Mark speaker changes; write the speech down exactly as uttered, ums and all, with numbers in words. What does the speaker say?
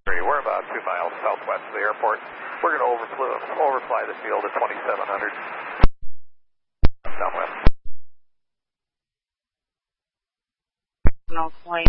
Speaker 1: We're about two miles southwest of the airport. We're going to overfly, overfly the field at twenty-seven hundred. Downwind.
Speaker 2: No point.